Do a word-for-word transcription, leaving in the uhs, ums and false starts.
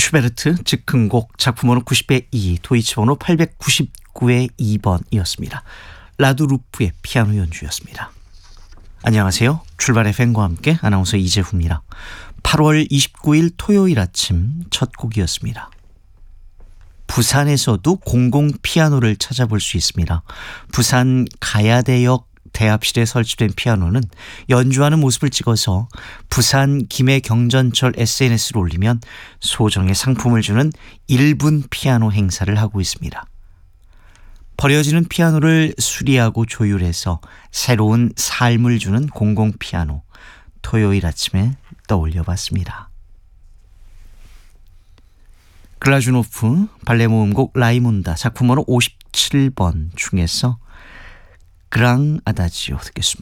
슈베르트 즉흥곡 작품번호 구십의 이, 도이치번호 팔백구십구의 이 번이었습니다. 라두루프의 피아노 연주였습니다. 안녕하세요. 출발 에프엠과 함께 아나운서 이재후입니다. 팔월 이십구일 토요일 아침 첫 곡이었습니다. 부산에서도 공공 피아노를 찾아볼 수 있습니다. 부산 가야대역 대합실에 설치된 피아노는 연주하는 모습을 찍어서 부산 김해경전철 에스엔에스를 올리면 소정의 상품을 주는 일 분 피아노 행사를 하고 있습니다. 버려지는 피아노를 수리하고 조율해서 새로운 삶을 주는 공공 피아노, 토요일 아침에 떠올려 봤습니다. 글라주노프 발레 모음곡 라이몬다 작품번호 오십칠 번 중에서 그랑 아다지오 듣겠습니다.